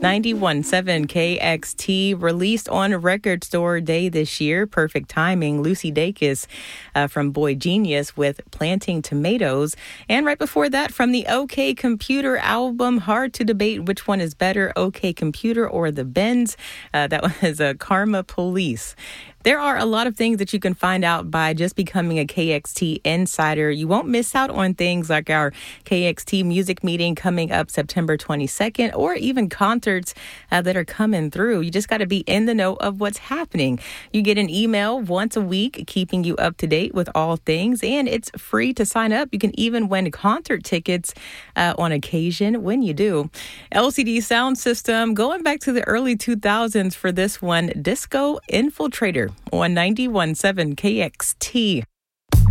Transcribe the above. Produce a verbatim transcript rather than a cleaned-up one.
ninety-one point seven K X T released on Record Store Day this year. Perfect timing. Lucy Dacus uh, from Boy Genius with Planting Tomatoes. And right before that, from the OK Computer album, hard to debate which one is better, OK Computer or the Bends. Uh, that was a Karma Police. There are a lot of things that you can find out by just becoming a K X T insider. You won't miss out on things like our K X T music meeting coming up September twenty-second, or even concerts uh, that are coming through. You just got to be in the know of what's happening. You get an email once a week keeping you up to date with all things, and it's free to sign up. You can even win concert tickets uh, on occasion when you do. L C D Sound System, going back to the early two thousands for this one, Disco Infiltrator on ninety-one point seven K X T.